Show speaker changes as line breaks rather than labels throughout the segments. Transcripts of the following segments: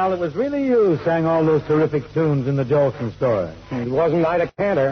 Al, it was really you who sang all those terrific tunes in the Jolson story.
It wasn't Ida Cantor.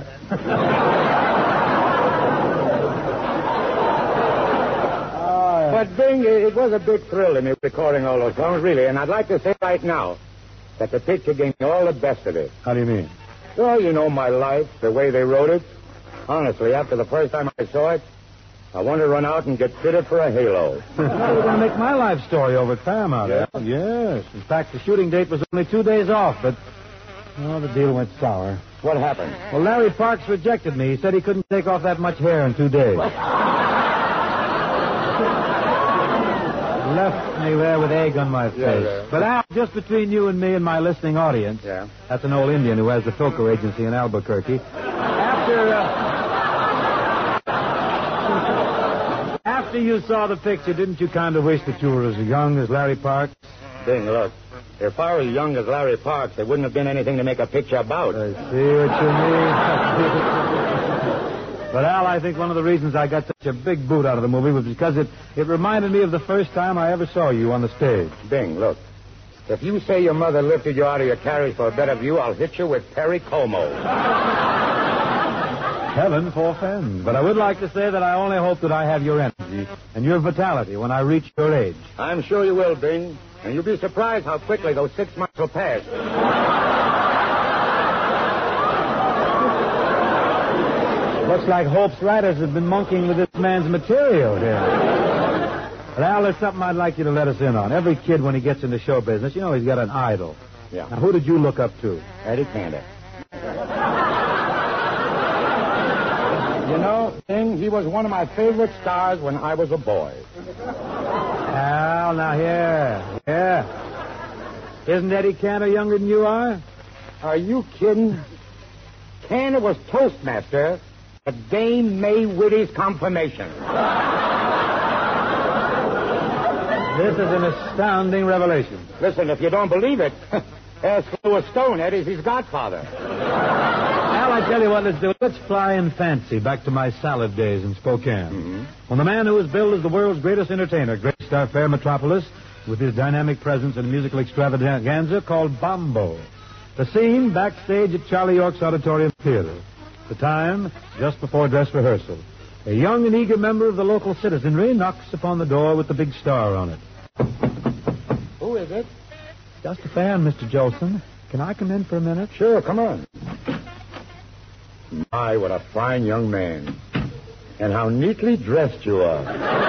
But, Bing, it was a big thrill to me recording all those songs, really. And I'd like to say right now that the picture gave me all the best of it.
How do you mean?
Well, you know my life, the way they wrote it. Honestly, after the first time I saw it, I wanted to run out and get fitted for a halo.
Well, we're going to make my life story over at Paramount.
Yeah?
Yes. In fact, the shooting date was only 2 days off, but, the deal went sour.
What happened?
Well, Larry Parks rejected me. He said he couldn't take off that much hair in 2 days. Left me there with egg on my face.
Yeah.
But Al, just between you and me and my listening audience, that's an old Indian who has the Filker agency in Albuquerque. After you saw the picture, didn't you kind of wish that you were as young as Larry Parks?
Bing, look. If I was young as Larry Parks, there wouldn't have been anything to make a picture about.
I see what you mean. But, Al, I think one of the reasons I got such a big boot out of the movie was because it reminded me of the first time I ever saw you on the stage.
Bing, look. If you say your mother lifted you out of your carriage for a better view, I'll hit you with Perry Como.
Heaven forfend. But I would like to say that I only hope that I have your energy and your vitality when I reach your age.
I'm sure you will, Bing. And you'll be surprised how quickly those 6 months will pass.
Looks like Hope's writers have been monkeying with this man's material here. But, Al, there's something I'd like you to let us in on. Every kid, when he gets into show business, he's got an idol.
Yeah.
Now, who did you look up to?
Eddie Cantor. You know, Bing, he was one of my favorite stars when I was a boy.
Al, now here. Yeah. Isn't Eddie Cantor younger than you are?
Are you kidding? Cantor was Toastmaster at Dame May Whitty's confirmation.
This is an astounding revelation.
Listen, if you don't believe it, ask Louis Stone. Eddie's his godfather.
Al, I tell you what, let's do. Let's fly in fancy back to my salad days in Spokane.
Mm-hmm.
When the man who was billed as the world's greatest entertainer, Great Star Fair Metropolis, with his dynamic presence and musical extravaganza called Bombo. The scene, backstage at Charlie York's Auditorium Theater. The time, just before dress rehearsal. A young and eager member of the local citizenry knocks upon the door with the big star on it.
Who is it?
Just a fan, Mr. Jolson. Can I come in for a minute?
Sure, come on. My, what a fine young man. And how neatly dressed you are.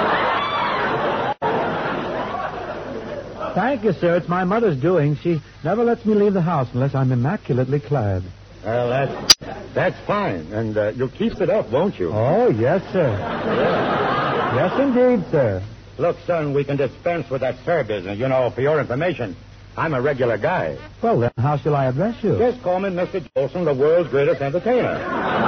Thank you, sir. It's my mother's doing. She never lets me leave the house unless I'm immaculately clad.
Well, that's fine. And you'll keep it up, won't you?
Oh, yes, sir. Yes, indeed, sir.
Look, son, we can dispense with that sir business. You know, for your information, I'm a regular guy.
Well, then, how shall I address you?
Just call me Mr. Jolson, the world's greatest entertainer.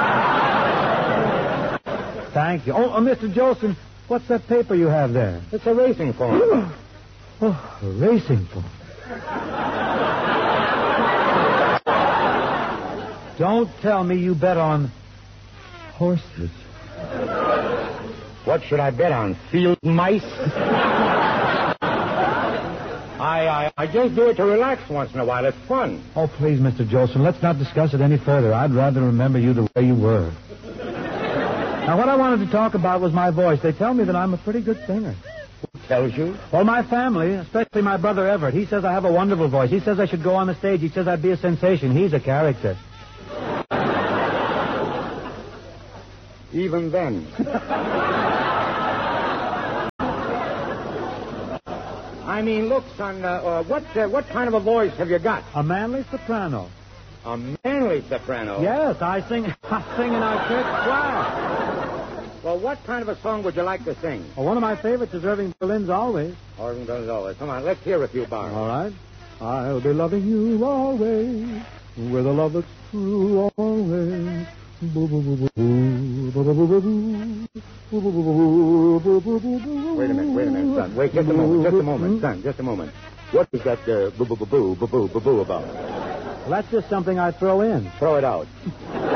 Thank you. Oh, Mr. Jolson, what's that paper you have there?
It's a racing form.
Oh, a racing form. Don't tell me you bet on horses.
What should I bet on? Field mice? I just do it to relax once in a while. It's fun.
Oh, please, Mr. Jolson, let's not discuss it any further. I'd rather remember you the way you were. Now, what I wanted to talk about was my voice. They tell me that I'm a pretty good singer.
Who tells you?
Well, my family, especially my brother Everett. He says I have a wonderful voice. He says I should go on the stage. He says I'd be a sensation. He's a character.
Even then. I mean, look, son, what kind of a voice have you got?
A manly soprano.
A manly soprano?
Yes, I sing in our church choir.
Well, what kind of a song would you like to sing?
Well, one of my favorites is Irving Berlin's Always.
Irving Berlin's Always. Come on, let's hear a few bars.
All right. I'll be loving you always, with a love that's true always. Wait a
minute, son. Wait just a moment, son, just a moment. What is that boo-boo-boo-boo about?
Well, that's just something I throw in.
Throw it out.